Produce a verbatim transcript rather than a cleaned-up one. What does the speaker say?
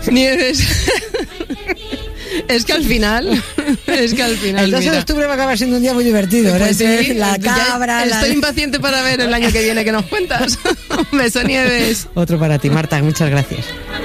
Nieves. Es que al final, es que al final. El dos mira. de octubre va a acabar siendo un día muy divertido. Pues ¿no? sí, La cabra. Estoy la... impaciente para ver el año que viene que nos cuentas. Un beso, Nieves. Otro para ti, Marta, muchas gracias.